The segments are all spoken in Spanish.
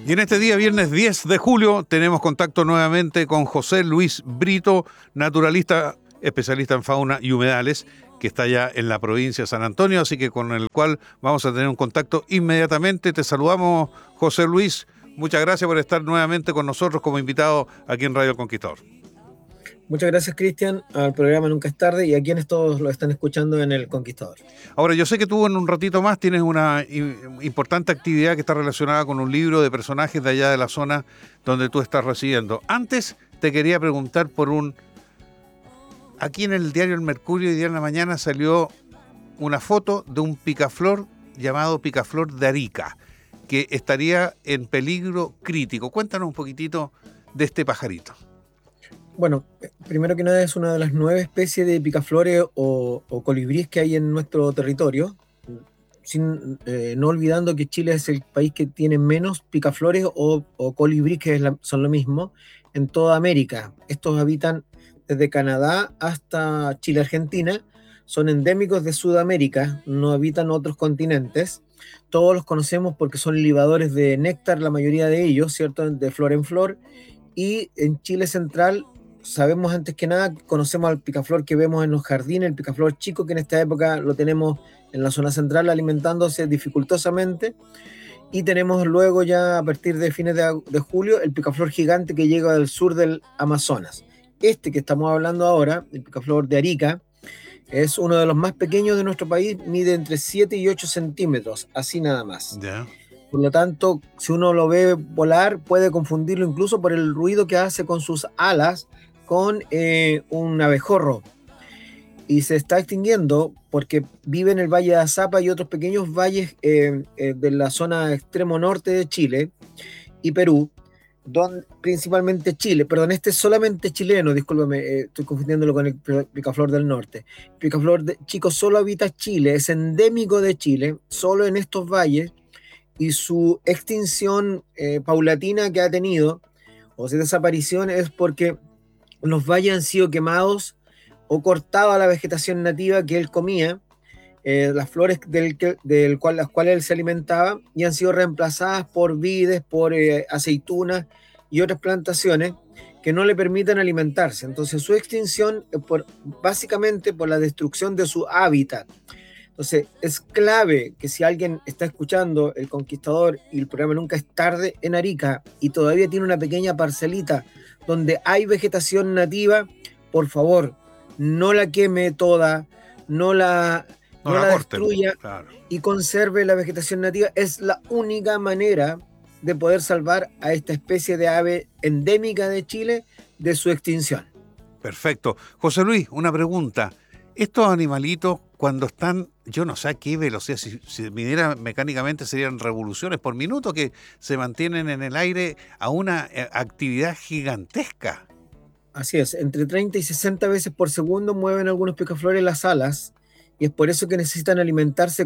Y en este día, viernes 10 de julio, tenemos contacto nuevamente con José Luis Brito, naturalista, especialista en fauna y humedales, que está ya en la provincia de San Antonio, así que con el cual vamos a tener un contacto inmediatamente. Te saludamos, José Luis. Muchas gracias por estar nuevamente con nosotros como invitado aquí en Radio El Conquistador. Muchas gracias, Cristian, al programa Nunca es Tarde y a quienes todos lo están escuchando en El Conquistador. Ahora, yo sé que tú en un ratito más tienes una importante actividad que está relacionada con un libro de personajes de allá de la zona donde tú estás residiendo. Antes te quería preguntar por aquí en el diario El Mercurio, y día en la mañana salió una foto de un picaflor llamado picaflor de Arica, que estaría en peligro crítico. Cuéntanos un poquitito de este pajarito. Bueno, primero que nada es una de las 9 especies de picaflores o colibríes que hay en nuestro territorio, no olvidando que Chile es el país que tiene menos picaflores o colibríes, que son lo mismo, en toda América. Estos habitan desde Canadá hasta Chile, Argentina, son endémicos de Sudamérica, no habitan otros continentes. Todos los conocemos porque son libadores de néctar, la mayoría de ellos, ¿cierto?, de flor en flor. Y en Chile central sabemos antes que nada, conocemos al picaflor que vemos en los jardines, el picaflor chico, que en esta época lo tenemos en la zona central alimentándose dificultosamente, y tenemos luego ya a partir de fines de julio el picaflor gigante que llega del sur del Amazonas. Este que estamos hablando ahora, el picaflor de Arica, es uno de los más pequeños de nuestro país, mide entre 7 y 8 centímetros, así nada más. Yeah. Por lo tanto, si uno lo ve volar, puede confundirlo incluso por el ruido que hace con sus alas con un abejorro. Y se está extinguiendo porque vive en el Valle de Azapa y otros pequeños valles de la zona extremo norte de Chile y Perú, principalmente Chile. Perdón, este es solamente chileno, discúlpame, estoy confundiéndolo con el picaflor del norte. El picaflor chico solo habita Chile, es endémico de Chile, solo en estos valles, y su extinción paulatina que ha tenido, o sea, desaparición, es porque los valles han sido quemados o cortado a la vegetación nativa que él comía, las flores las cuales él se alimentaba, y han sido reemplazadas por vides, por aceitunas y otras plantaciones que no le permiten alimentarse. Entonces su extinción es básicamente por la destrucción de su hábitat. Entonces es clave que si alguien está escuchando El Conquistador y el programa Nunca es Tarde en Arica y todavía tiene una pequeña parcelita donde hay vegetación nativa, por favor, no la queme toda, no la destruya, claro, y conserve la vegetación nativa. Es la única manera de poder salvar a esta especie de ave endémica de Chile de su extinción. Perfecto. José Luis, una pregunta. Estos animalitos, cuando están, yo no sé a qué velocidad, si midiera mecánicamente serían revoluciones por minuto, que se mantienen en el aire a una actividad gigantesca. Así es, entre 30 y 60 veces por segundo mueven algunos picaflores las alas, y es por eso que necesitan alimentarse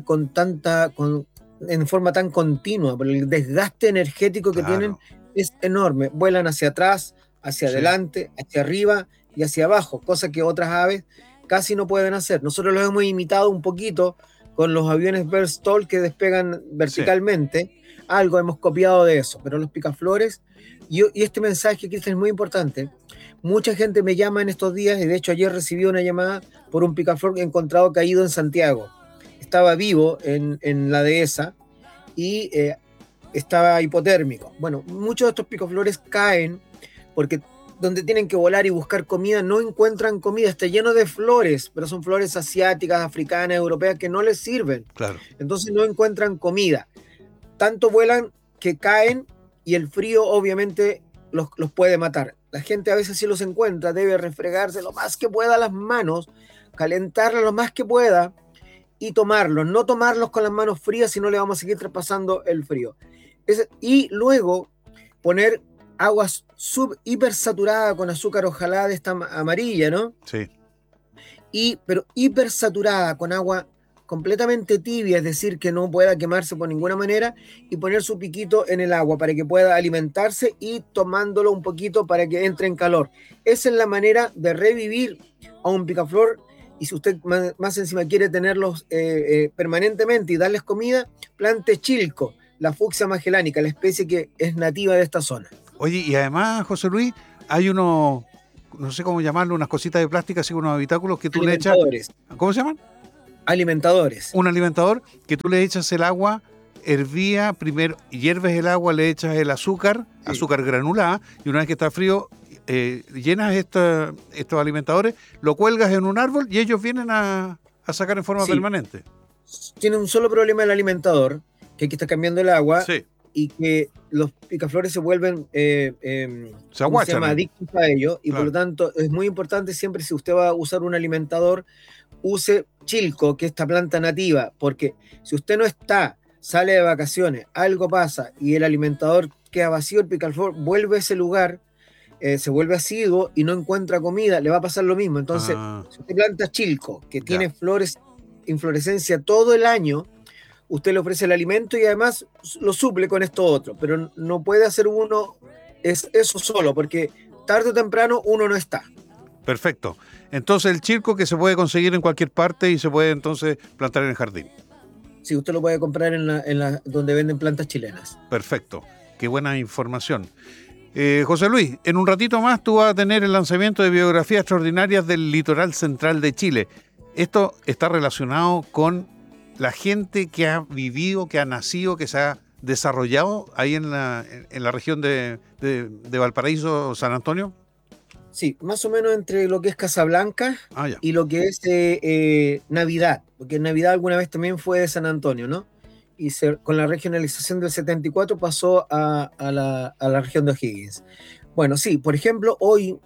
en forma tan continua, porque el desgaste energético que tienen es enorme. Vuelan hacia atrás, hacia adelante, hacia arriba y hacia abajo, cosa que otras aves casi no pueden hacer. Nosotros los hemos imitado un poquito con los aviones Verstol que despegan verticalmente. Algo hemos copiado de eso, pero los picaflores, y este mensaje, Cristian, es muy importante. Mucha gente me llama en estos días, y de hecho ayer recibí una llamada por un picaflor encontrado caído en Santiago. Estaba vivo en la dehesa y estaba hipotérmico. Bueno, muchos de estos picaflores caen porque donde tienen que volar y buscar comida no encuentran comida. Está lleno de flores, pero son flores asiáticas, africanas, europeas, que no les sirven. Claro. Entonces no encuentran comida. Tanto vuelan que caen, y el frío obviamente los puede matar. La gente a veces, si los encuentra, debe refregarse lo más que pueda las manos, calentarlas lo más que pueda y tomarlos. No tomarlos con las manos frías, si no le vamos a seguir traspasando el frío. Y luego poner agua hipersaturada con azúcar, ojalá de esta amarilla, ¿no? Sí. Pero hipersaturada con agua completamente tibia, es decir, que no pueda quemarse por ninguna manera, y poner su piquito en el agua para que pueda alimentarse y tomándolo un poquito para que entre en calor. Esa es la manera de revivir a un picaflor. Y si usted más encima quiere tenerlos permanentemente y darles comida, plante chilco. la fucsia magellanica, la especie que es nativa de esta zona. Oye, y además, José Luis, hay unos, no sé cómo llamarlo, unas cositas de plástico, así unos habitáculos que tú le echas. Alimentadores. ¿Cómo se llaman? Alimentadores. Un alimentador que tú le echas el agua hervía, primero hierves el agua, le echas el azúcar, Sí. azúcar granulada, y una vez que está frío, llenas estos alimentadores, lo cuelgas en un árbol y ellos vienen a sacar en forma Sí. permanente. Tiene un solo problema el alimentador, que hay que estar cambiando el agua Sí, y que los picaflores se vuelven se ¿cómo se aguachan. llama? Adictos a ello, y Claro. por lo tanto es muy importante siempre, si usted va a usar un alimentador, use chilco, que es esta planta nativa, porque si usted no está, sale de vacaciones, algo pasa y el alimentador queda vacío, el picaflor vuelve a ese lugar, se vuelve asiduo y no encuentra comida, le va a pasar lo mismo. Entonces, si usted planta chilco, que tiene flores, inflorescencia todo el año, usted le ofrece el alimento y además lo suple con esto otro, pero no puede hacer uno eso solo, porque tarde o temprano uno no está. Perfecto. Entonces el chilco que se puede conseguir en cualquier parte y se puede entonces plantar en el jardín. Sí, usted lo puede comprar donde venden plantas chilenas. Perfecto. Qué buena información. José Luis, en un ratito más tú vas a tener el lanzamiento de biografías extraordinarias del litoral central de Chile. Esto está relacionado con la gente que ha vivido, que ha nacido, que se ha desarrollado ahí en la región de Valparaíso, San Antonio. Sí, más o menos entre lo que es Casablanca y lo que es Navidad, porque Navidad alguna vez también fue de San Antonio, ¿no? Y con la regionalización del 74 pasó a la región de O'Higgins. Bueno, sí, por ejemplo, hoy,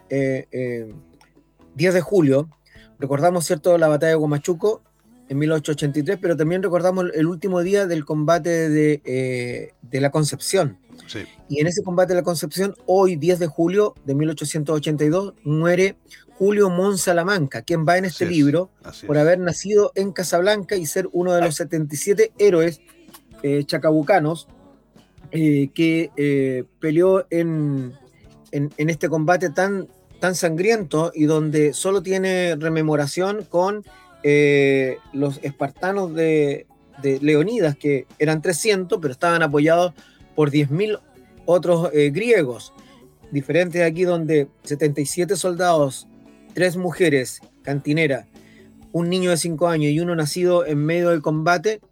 10 de julio, recordamos, ¿cierto?, la batalla de Huamachuco en 1883, pero también recordamos el último día del combate de la Concepción. Sí. Y en ese combate de la Concepción, hoy, 10 de julio de 1882, muere Julio Montt Salamanca, quien va en este libro por haber nacido en Casablanca y ser uno de los 77 héroes chacabucanos que peleó en este combate tan sangriento y donde solo tiene rememoración con los espartanos de Leonidas, que eran 300, pero estaban apoyados por 10.000 otros griegos. Diferente de aquí, donde 77 soldados, 3 mujeres, cantinera, un niño de 5 años y uno nacido en medio del combate,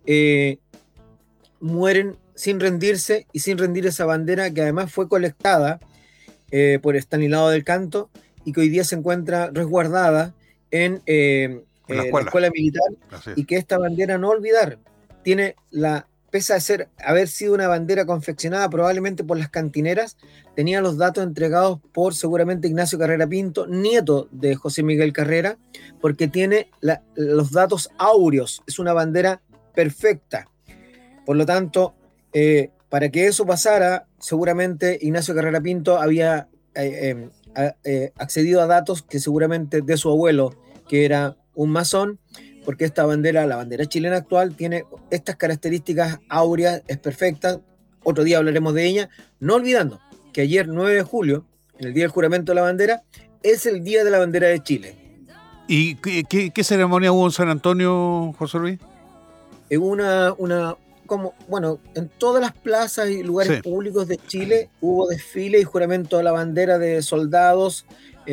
mueren sin rendirse y sin rendir esa bandera que además fue colectada por Estanislao del Canto y que hoy día se encuentra resguardada en la escuela militar, y que esta bandera, no olvidar, pese a haber sido una bandera confeccionada probablemente por las cantineras, tenía los datos entregados por seguramente Ignacio Carrera Pinto, nieto de José Miguel Carrera, porque tiene los datos áureos, es una bandera perfecta. Por lo tanto, para que eso pasara, seguramente Ignacio Carrera Pinto había accedido a datos que seguramente de su abuelo, que era un masón, porque esta bandera, la bandera chilena actual, tiene estas características áureas, es perfecta. Otro día hablaremos de ella, no olvidando que ayer, 9 de julio, en el día del juramento de la bandera, es el día de la bandera de Chile. ¿Y qué ceremonia hubo en San Antonio, José Luis? En todas las plazas y lugares públicos de Chile hubo desfile y juramento a la bandera de soldados,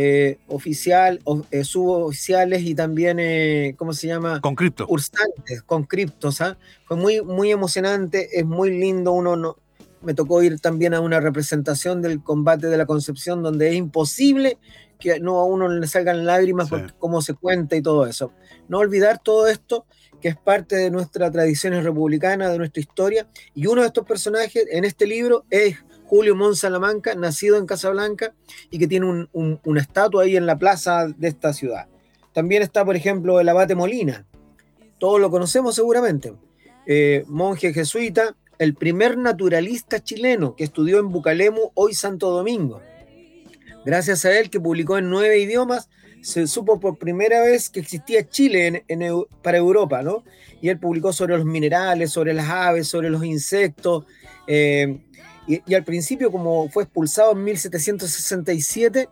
suboficiales y también, ¿cómo se llama? Conscriptos. Cursantes, conscriptos. Fue muy, muy emocionante, es muy lindo. Me tocó ir también a una representación del combate de la Concepción, donde es imposible que a uno le salgan lágrimas por cómo se cuenta y todo eso. No olvidar todo esto, que es parte de nuestra tradición republicana, de nuestra historia, y uno de estos personajes en este libro es Julio Montt Salamanca, nacido en Casablanca y que tiene una estatua ahí en la plaza de esta ciudad. También está, por ejemplo, el abate Molina, todos lo conocemos seguramente, monje jesuita, el primer naturalista chileno que estudió en Bucalemu, hoy Santo Domingo. Gracias a él, que publicó en 9 idiomas, se supo por primera vez que existía Chile para Europa, ¿no? Y él publicó sobre los minerales, sobre las aves, sobre los insectos, y al principio, como fue expulsado en 1767,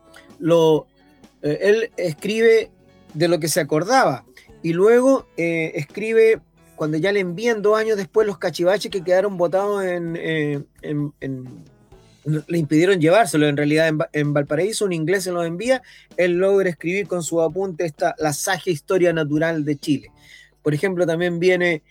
él escribe de lo que se acordaba, y luego escribe cuando ya le envían 2 años después los cachivaches que quedaron botados le impidieron llevárselo, en realidad en Valparaíso, un inglés se los envía, él logra escribir con su apunte la sagia historia natural de Chile. Por ejemplo, también viene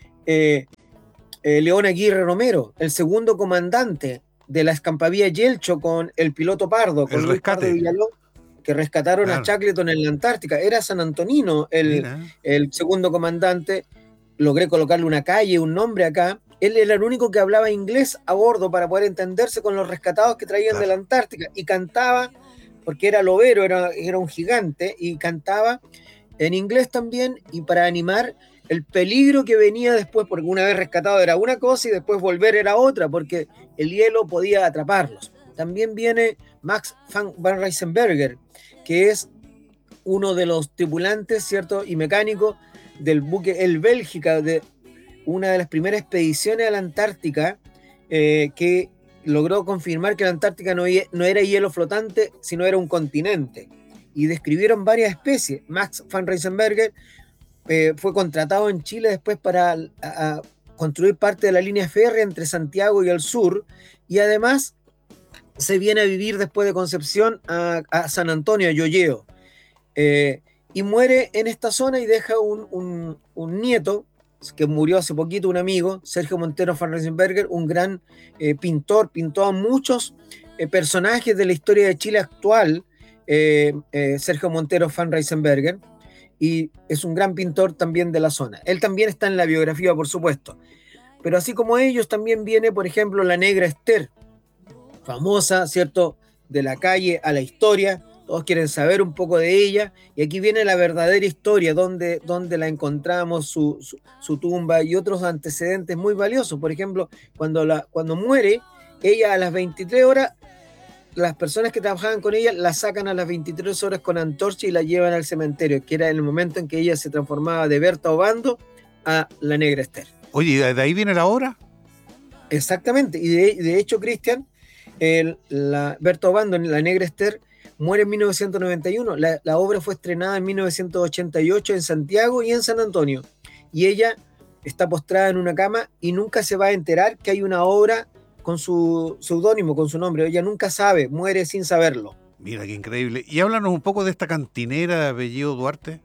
León Aguirre Romero, el segundo comandante de la escampavía Yelcho con el piloto Pardo, con Luis Pardo Villalón, que rescataron a Shackleton en la Antártica. Era San Antonino el segundo comandante. Logré colocarle una calle, un nombre acá. Él era el único que hablaba inglés a bordo para poder entenderse con los rescatados que traían de la Antártica, y cantaba, porque era lobero, era un gigante, y cantaba en inglés también, y para animar el peligro que venía después, porque una vez rescatado era una cosa y después volver era otra, porque el hielo podía atraparlos. También viene Max van Riesenberger, que es uno de los tripulantes, ¿cierto?, y mecánico del buque El Bélgica, de una de las primeras expediciones a la Antártica, que logró confirmar que la Antártica no era hielo flotante, sino era un continente. Y describieron varias especies. Max van Riesenberger fue contratado en Chile después para construir parte de la línea férrea entre Santiago y el sur, y además se viene a vivir después de Concepción a San Antonio, a Yoyeo, y muere en esta zona y deja un nieto que murió hace poquito, un amigo, Sergio Montero van Riesenberger, un gran pintor, pintó a muchos personajes de la historia de Chile actual, Sergio Montero van Riesenberger, y es un gran pintor también de la zona. Él también está en la biografía, por supuesto, pero así como ellos también viene, por ejemplo, la Negra Esther, famosa, ¿cierto?, de la calle a la historia. Todos quieren saber un poco de ella, y aquí viene la verdadera historia, donde la encontramos, su tumba y otros antecedentes muy valiosos. Por ejemplo, cuando muere, ella a las 23 horas, las personas que trabajaban con ella la sacan a las 23 horas con antorcha y la llevan al cementerio, que era el momento en que ella se transformaba de Berta Obando a la Negra Esther. Oye, ¿de ahí viene la obra? Exactamente, y de hecho, Cristian, Berta Obando en la Negra Esther muere en 1991. La obra fue estrenada en 1988 en Santiago y en San Antonio, y ella está postrada en una cama y nunca se va a enterar que hay una obra con su seudónimo, con su nombre. Ella nunca sabe, muere sin saberlo. Mira, qué increíble. Y háblanos un poco de esta cantinera de apellido Duarte.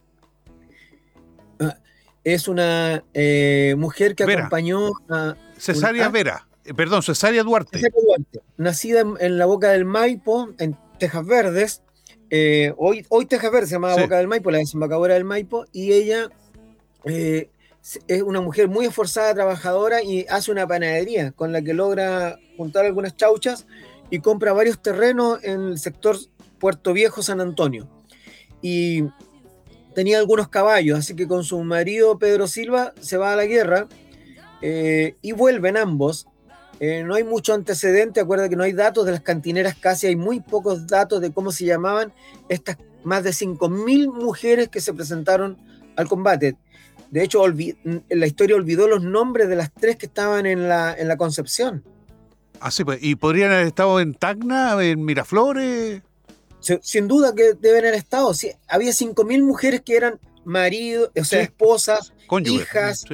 Es una mujer que acompañó a... Cesárea Duarte. Cesárea Duarte, nacida en la Boca del Maipo, en Tejas Verdes. Hoy Tejas Verdes se llamaba Boca del Maipo, la desembocadura del Maipo, y ella es una mujer muy esforzada, trabajadora, y hace una panadería con la que logra juntar algunas chauchas y compra varios terrenos en el sector Puerto Viejo, San Antonio. Y tenía algunos caballos, así que con su marido Pedro Silva se va a la guerra, y vuelven ambos. No hay mucho antecedente, acuérdate que no hay datos de las cantineras casi, hay muy pocos datos de cómo se llamaban estas más de 5.000 mujeres que se presentaron al combate. De hecho, la historia olvidó los nombres de las 3 que estaban en la Concepción. Ah, sí, pues. ¿Y podrían haber estado en Tacna, en Miraflores? Sin duda que deben haber estado. Sí, había 5.000 mujeres que eran maridos, o sea, esposas, cónyuges, hijas,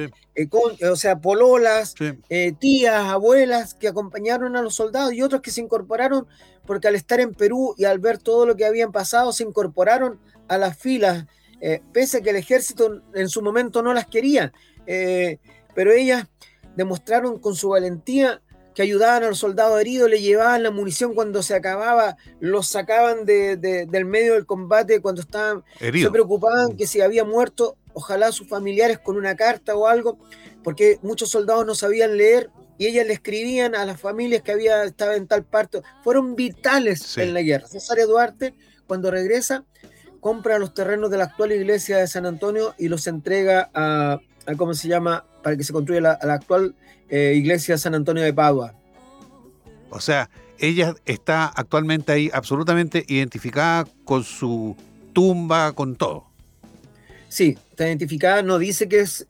pololas, tías, abuelas, que acompañaron a los soldados, y otros que se incorporaron porque al estar en Perú y al ver todo lo que habían pasado, se incorporaron a las filas, pese a que el ejército en su momento no las quería, pero ellas demostraron con su valentía que ayudaban a los soldados heridos, le llevaban la munición cuando se acababa, los sacaban del medio del combate cuando estaban heridos. Se preocupaban que si había muerto, ojalá sus familiares con una carta o algo, porque muchos soldados no sabían leer, y ellas le escribían a las familias que estaban en tal parte. Fueron vitales en la guerra. Cesárea Duarte, cuando regresa, compra los terrenos de la actual iglesia de San Antonio y los entrega a ¿cómo se llama?, para que se construya la actual iglesia de San Antonio de Padua. O sea, ella está actualmente ahí absolutamente identificada con su tumba, con todo. Sí, está identificada, no dice que es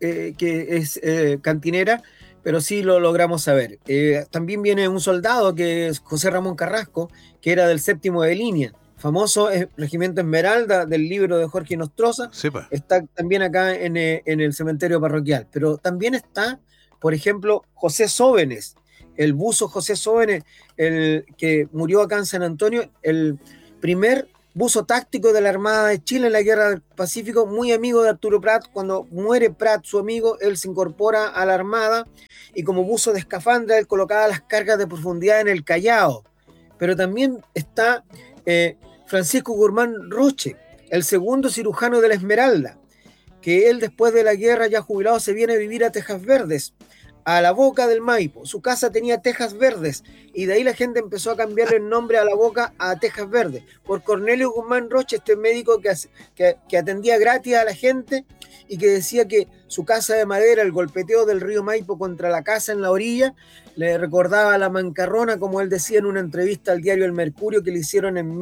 cantinera, pero sí lo logramos saber. También viene un soldado que es José Ramón Carrasco, que era del 7º de línea, famoso Regimiento Esmeralda del libro de Jorge Nostroza, Sepa. está también acá en el cementerio parroquial. Pero también está, por ejemplo, José Sóvenes, el buzo José Sóvenes, el que murió acá en San Antonio, el primer buzo táctico de la Armada de Chile en la Guerra del Pacífico, muy amigo de Arturo Prat. Cuando muere Prat, su amigo, él se incorpora a la Armada y como buzo de escafandra él colocaba las cargas de profundidad en el Callao. Pero también está Francisco Guzmán Roche, el segundo cirujano de la Esmeralda, que él después de la guerra, ya jubilado, se viene a vivir a Tejas Verdes, a la Boca del Maipo. Su casa tenía Tejas Verdes y de ahí la gente empezó a cambiarle el nombre a la Boca a Tejas Verdes, por Cornelio Guzmán Roche, este médico que atendía gratis a la gente y que decía que su casa de madera, el golpeteo del río Maipo contra la casa en la orilla, le recordaba a la mancarrona, como él decía en una entrevista al diario El Mercurio que le hicieron en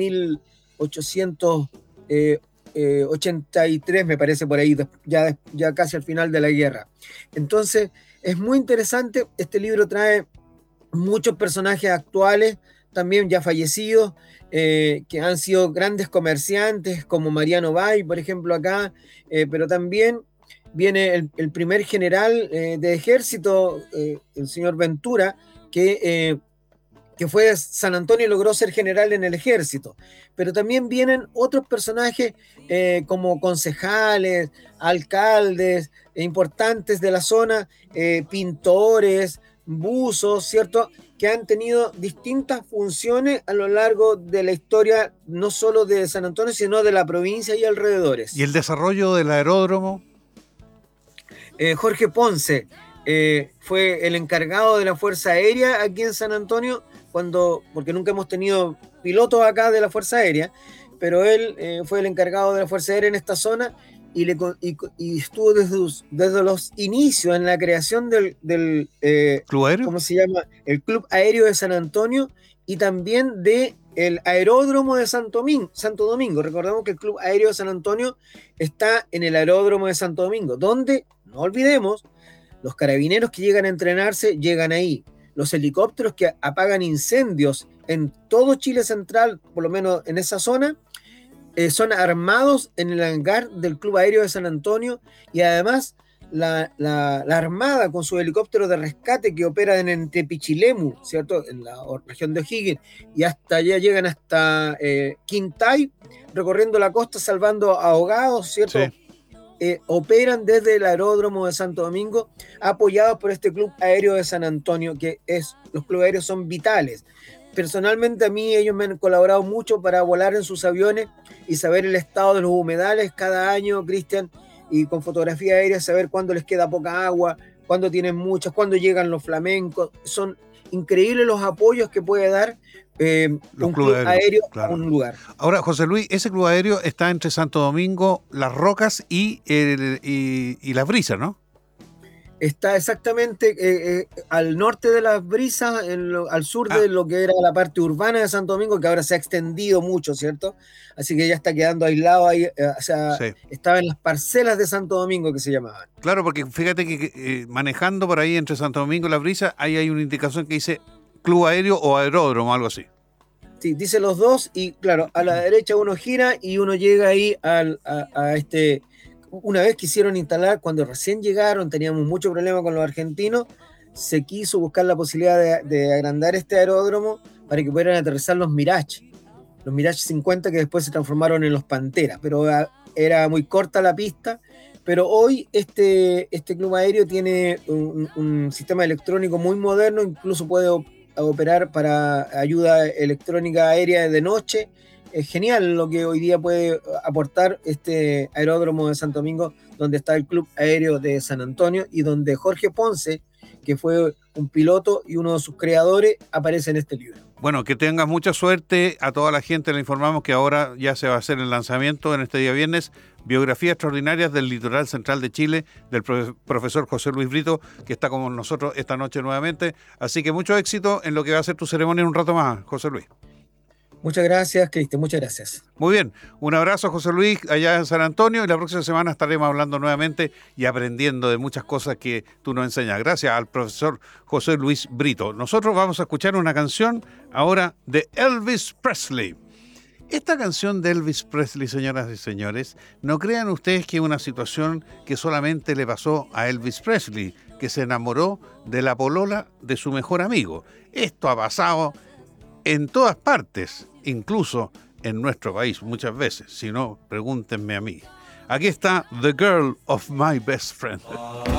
1883, me parece, por ahí, ya casi al final de la guerra. Entonces, es muy interesante. Este libro trae muchos personajes actuales, también ya fallecidos, que han sido grandes comerciantes, como Mariano Bay, por ejemplo, acá, pero también viene el primer general de ejército, el señor Ventura, que fue de San Antonio y logró ser general en el ejército. Pero también vienen otros personajes como concejales, alcaldes importantes de la zona, pintores, buzos, ¿cierto?, que han tenido distintas funciones a lo largo de la historia, no solo de San Antonio, sino de la provincia y alrededores. ¿Y el desarrollo del aeródromo? Jorge Ponce fue el encargado de la Fuerza Aérea aquí en San Antonio, porque nunca hemos tenido pilotos acá de la Fuerza Aérea, pero él fue el encargado de la Fuerza Aérea en esta zona y estuvo desde los inicios en la creación del ¿Club Aéreo? ¿cómo se llama? El Club Aéreo de San Antonio y también del Aeródromo de Santo Domingo. Recordemos que el Club Aéreo de San Antonio está en el Aeródromo de Santo Domingo, donde, no olvidemos, los carabineros que llegan a entrenarse llegan ahí. Los helicópteros que apagan incendios en todo Chile central, por lo menos en esa zona, son armados en el hangar del Club Aéreo de San Antonio y además la Armada con sus helicópteros de rescate que operan en Tepichilemu, ¿cierto?, en la región de O'Higgins, y hasta allá llegan hasta Quintay, recorriendo la costa salvando ahogados, ¿cierto? Sí. Operan desde el aeródromo de Santo Domingo, apoyados por este Club Aéreo de San Antonio, los clubes aéreos son vitales. Personalmente a mí ellos me han colaborado mucho para volar en sus aviones y saber el estado de los humedales cada año, Cristian, y con fotografía aérea saber cuándo les queda poca agua, cuándo tienen muchas, cuándo llegan los flamencos. Son increíbles los apoyos que puede dar un club aéreo claro. A un lugar. Ahora, José Luis, ese club aéreo está entre Santo Domingo, Las Rocas y Las Brisas, ¿no? Está exactamente al norte de Las Brisas, al sur de lo que era la parte urbana de Santo Domingo, que ahora se ha extendido mucho, ¿cierto? Así que ya está quedando aislado ahí, o sea, sí. Estaba en las parcelas de Santo Domingo que se llamaban. Claro, porque fíjate que manejando por ahí entre Santo Domingo y Las Brisas, ahí hay una indicación que dice club aéreo o aeródromo, algo así. Sí, dice los dos y claro, a la derecha uno gira y uno llega ahí a este... Una vez quisieron instalar, cuando recién llegaron, teníamos mucho problema con los argentinos, se quiso buscar la posibilidad de agrandar este aeródromo para que pudieran aterrizar los Mirage 50, que después se transformaron en los Pantera, pero era muy corta la pista. Pero hoy este club aéreo tiene un sistema electrónico muy moderno, incluso puede operar para ayuda electrónica aérea de noche. Es genial lo que hoy día puede aportar este aeródromo de Santo Domingo, donde está el Club Aéreo de San Antonio y donde Jorge Ponce, que fue un piloto y uno de sus creadores, aparece en este libro. Bueno, que tengas mucha suerte. A toda la gente le informamos que ahora ya se va a hacer el lanzamiento en este día viernes, Biografías Extraordinarias del Litoral Central de Chile, del profesor José Luis Brito, que está con nosotros esta noche nuevamente. Así que mucho éxito en lo que va a ser tu ceremonia en un rato más, José Luis. Muchas gracias, Cristian, muchas gracias. Muy bien, un abrazo, José Luis, allá en San Antonio, y la próxima semana estaremos hablando nuevamente y aprendiendo de muchas cosas que tú nos enseñas. Gracias al profesor José Luis Brito. Nosotros vamos a escuchar una canción ahora de Elvis Presley. Esta canción de Elvis Presley, señoras y señores, no crean ustedes que es una situación que solamente le pasó a Elvis Presley, que se enamoró de la polola de su mejor amigo. Esto ha pasado en todas partes, incluso en nuestro país muchas veces. Si no, pregúntenme a mí. Aquí está The Girl of My Best Friend.